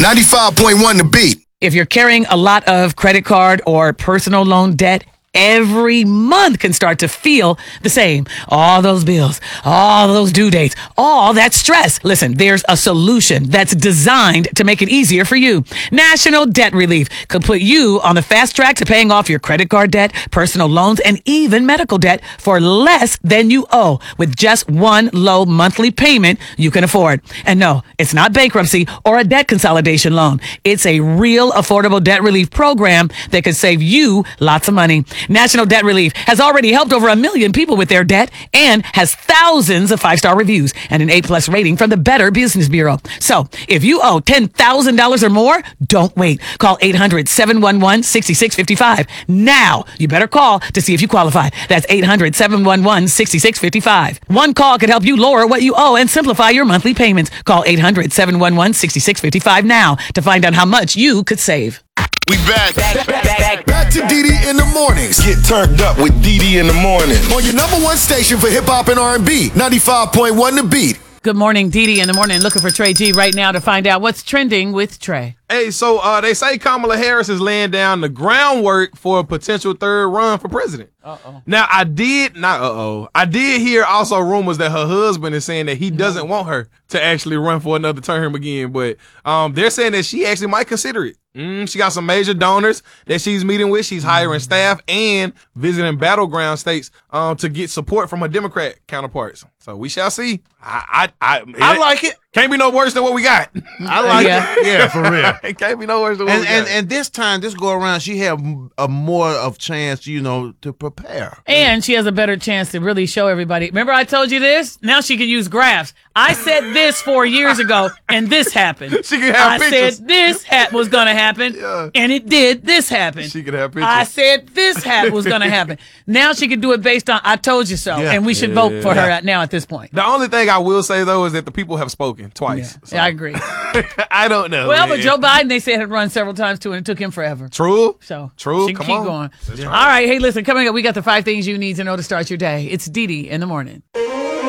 95.1 The Beat. If you're carrying a lot of credit card or personal loan debt, every month can start to feel the same. All those bills, all those due dates, all that stress. Listen, there's a solution that's designed to make it easier for you. National Debt Relief could put you on the fast track to paying off your credit card debt, personal loans, and even medical debt for less than you owe with just one low monthly payment you can afford. And no, it's not bankruptcy or a debt consolidation loan. It's a real affordable debt relief program that could save you lots of money. National Debt Relief has already helped over 1 million people with their debt and has thousands of 5-star reviews and an A+ rating from the Better Business Bureau. So if you owe $10,000 or more, don't wait. Call 800-711-6655. Now, you better call to see if you qualify. That's 800-711-6655. One call could help you lower what you owe and simplify your monthly payments. Call 800-711-6655 now to find out how much you could save. We back to DD in the mornings. Get turned up with DD in the morning. On your number one station for hip hop and R&B, 95.1 The Beat. Good morning, Dee in the morning. Looking for Trey G right now to find out what's trending with Trey. Hey, so they say Kamala Harris is laying down the groundwork for a potential third run for president. Now, I did hear also rumors that her husband is saying that he doesn't want her to actually run for another term again, but they're saying that she actually might consider it. She got some major donors that she's meeting with. She's hiring staff and visiting battleground states to get support from her Democrat counterparts. So we shall see. I like it. Can't be no worse than what we got. I like it. Yeah, for real. It can't be no worse than what we got. And this time, this go around, she have a more of chance, to prepare. And she has a better chance to really show everybody. Remember I told you this? Now she can use graphs. I said this 4 years ago, and this happened. She can have pictures. Said this was going to happen, and it did. This happened. She could have pictures. I said this was going to happen. Now she can do it based on I told you so, and we should vote for her now at this point. The only thing I will say, though, is that the people have spoken twice. Yeah, I agree. I don't know. Well, but Joe Biden, they said, had run several times, too, and it took him forever. True. So true. She can Come keep on. going. All right. Hey, listen, coming up, we got the 5 things you need to know to start your day. It's Dee in the morning.